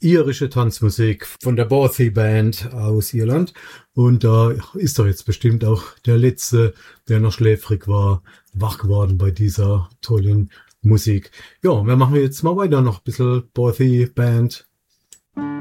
irische Tanzmusik von der Bothy Band aus Irland. Und da ist doch jetzt bestimmt auch der Letzte, der noch schläfrig war, wach geworden bei dieser tollen Musik. Ja, wir machen jetzt mal weiter noch ein bisschen Bothy Band.